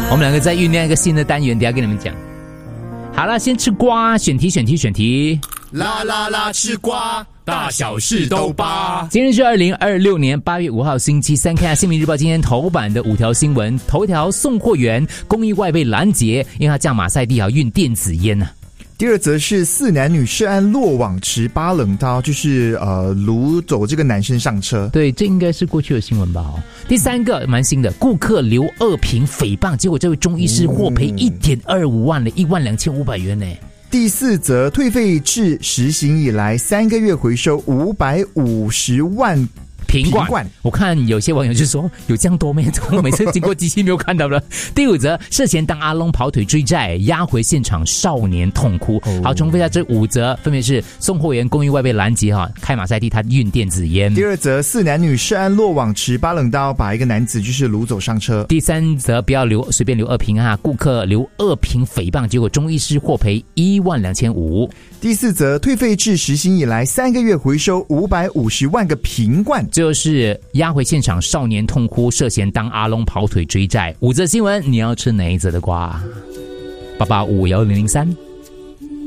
我们两个在酝酿一个新的单元，等一下跟你们讲。好了，先吃瓜，选题。 啦啦啦，吃瓜，大小事都扒。 今天是2026年8月5号星期三，看下《新民日报》今天头版的5条新闻。头一条，送货员公意外被拦截，因为他驾马赛蒂运电子烟啊。 第二则是4男女涉案落网持8冷刀，就是掳走这个男生上车。 对，这应该是过去的新闻吧。第三个蛮新的，顾客刘2平诽谤，结果这位中医师获赔1.25万了，12500元呢。 第四则，退费制实行以来3个月回收550万瓶罐。 我看有些网友就说有这样多咩？我每次经过机器没有看到了。第五则，涉嫌当阿龙跑腿追债，押回现场少年痛哭。好，重复一下这5则，分别是送货员公意外被拦截开马赛蒂他运电子烟。 第二则，4男女涉案落网持8冷刀，把一个男子就是掳走上车。 第三则，不要随便留2瓶顾客留2瓶诽谤，结果中医师获赔12500。 第四则，退费制实行以来3个月回收550万个瓶罐。 最后是押回现场少年痛哭，涉嫌当阿龙跑腿追债。5则新闻，你要吃哪一则的瓜？8851003